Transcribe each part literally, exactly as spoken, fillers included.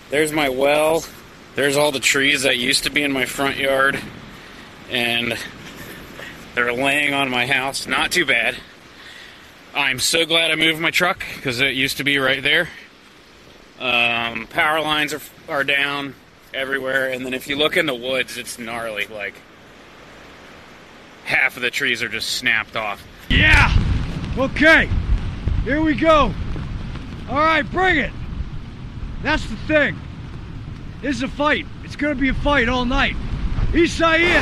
There's my well. There's all the trees that used to be in my front yard. And they're laying on my house. Not too bad. I'm so glad I moved my truck because it used to be right there. Um, power lines are, are down everywhere. And then if you look in the woods, it's gnarly. Like, half of the trees are just snapped off. Yeah! Okay, here we go. All right, bring it. That's the thing. This is a fight. It's going to be a fight all night. Isaias!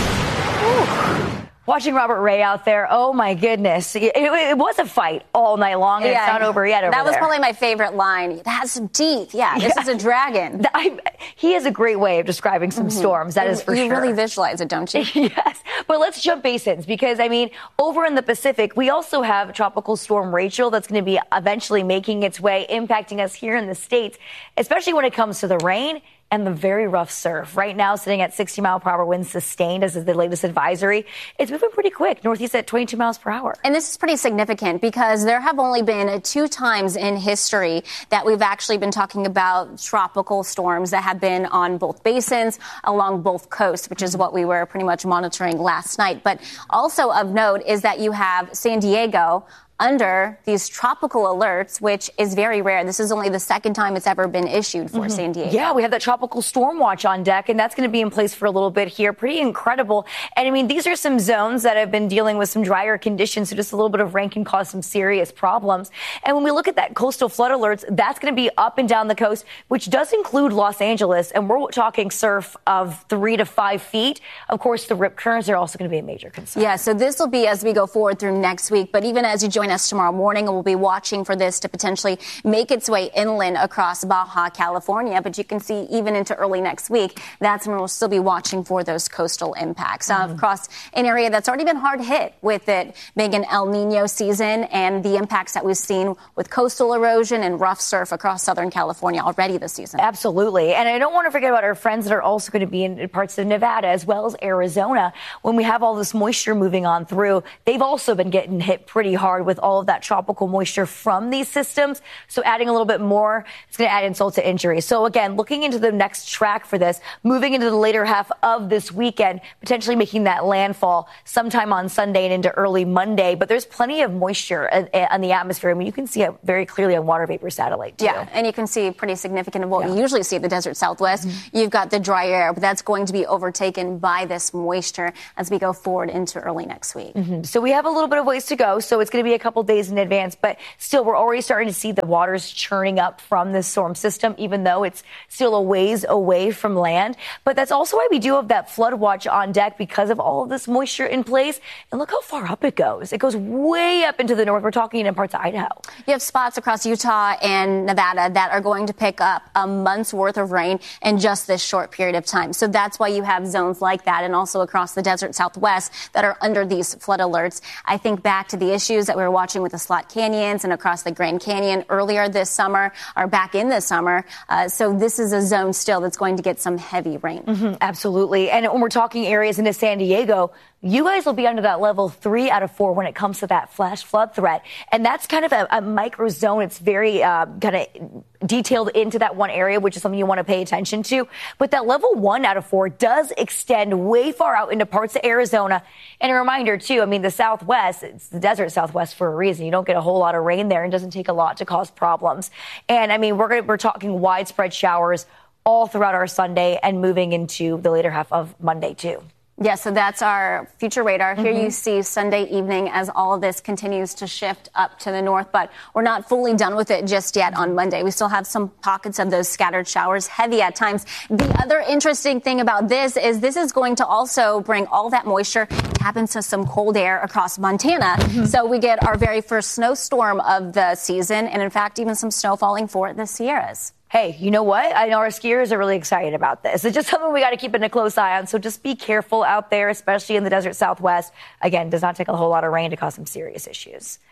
Ooh. Watching Robert Ray out there, oh my goodness. It, it, it was a fight all night long, and yeah, it's not over yet over That was there. probably my favorite line. It has some teeth. Yeah, this yeah. is a dragon. I, he has a great way of describing some mm-hmm. storms, that you, is for you sure. You really visualize it, don't you? Yes, but let's jump basins, because, I mean, over in the Pacific, we also have Tropical Storm Rachel that's going to be eventually making its way, impacting us here in the States, especially when it comes to the rain and the very rough surf. Right now, sitting at sixty mile per hour winds sustained, as is the latest advisory. It's moving pretty quick, northeast at twenty-two miles per hour. And this is pretty significant because there have only been two times in history that we've actually been talking about tropical storms that have been on both basins along both coasts, which is what we were pretty much monitoring last night. But also of note is that you have San Diego under these tropical alerts, which is very rare. This is only the second time it's ever been issued for mm-hmm. San Diego. Yeah, we have that tropical storm watch on deck, and that's going to be in place for a little bit here. Pretty incredible. And I mean, these are some zones that have been dealing with some drier conditions, so just a little bit of rain can cause some serious problems. And when we look at that coastal flood alerts, that's going to be up and down the coast, which does include Los Angeles, and we're talking surf of three to five feet. Of course, the rip currents are also going to be a major concern. Yeah, so this will be as we go forward through next week, but even as you join us tomorrow morning, and we'll be watching for this to potentially make its way inland across Baja California. But you can see even into early next week, that's when we'll still be watching for those coastal impacts mm-hmm. uh, across an area that's already been hard hit with it being an El Nino season and the impacts that we've seen with coastal erosion and rough surf across Southern California already this season. Absolutely. And I don't want to forget about our friends that are also going to be in parts of Nevada as well as Arizona. When we have all this moisture moving on through, they've also been getting hit pretty hard with all of that tropical moisture from these systems. So adding a little bit more, it's going to add insult to injury. So again, looking into the next track for this, moving into the later half of this weekend, potentially making that landfall sometime on Sunday and into early Monday. But there's plenty of moisture in the atmosphere. I mean, you can see it very clearly on water vapor satellite, too. Yeah, and you can see pretty significant of what yeah. you usually see in the desert Southwest. Mm-hmm. You've got the dry air, but that's going to be overtaken by this moisture as we go forward into early next week. Mm-hmm. So we have a little bit of ways to go. So it's going to be a couple days in advance, but still we're already starting to see the waters churning up from this storm system, even though it's still a ways away from land. But that's also why we do have that flood watch on deck, because of all of this moisture in place. And look how far up it goes. It goes way up into the north. We're talking in parts of Idaho. You have spots across Utah and Nevada that are going to pick up a month's worth of rain in just this short period of time. So that's why you have zones like that, and also across the desert Southwest that are under these flood alerts. I think back to the issues that we were watching with the Slot Canyons and across the Grand Canyon earlier this summer, or back in this summer. Uh, so this is a zone still that's going to get some heavy rain. Mm-hmm, absolutely. And when we're talking areas into San Diego, you guys will be under that level three out of four when it comes to that flash flood threat. And that's kind of a, a micro zone. It's very uh, kind of detailed into that one area, which is something you want to pay attention to. But that level one out of four does extend way far out into parts of Arizona. And a reminder, too, I mean, the Southwest, it's the desert Southwest for a reason. You don't get a whole lot of rain there, and it doesn't take a lot to cause problems. And, I mean, we're gonna, we're talking widespread showers all throughout our Sunday and moving into the later half of Monday, too. Yeah, so that's our future radar. Here mm-hmm. you see Sunday evening as all of this continues to shift up to the north, but we're not fully done with it just yet on Monday. We still have some pockets of those scattered showers, heavy at times. The other interesting thing about this is this is going to also bring all that moisture, tap into some cold air across Montana. Mm-hmm. So we get our very first snowstorm of the season, and in fact, even some snow falling for the Sierras. Hey, you know what? I know our skiers are really excited about this. It's just something we got to keep in a close eye on. So just be careful out there, especially in the desert Southwest. Again, does not take a whole lot of rain to cause some serious issues.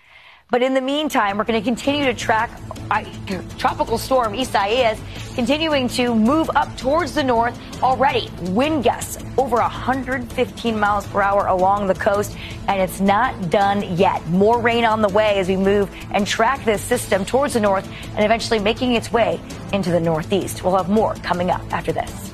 But in the meantime, we're going to continue to track uh, Tropical Storm Isaias continuing to move up towards the north. Already, wind gusts over one hundred fifteen miles per hour along the coast, and it's not done yet. More rain on the way as we move and track this system towards the north and eventually making its way into the northeast. We'll have more coming up after this.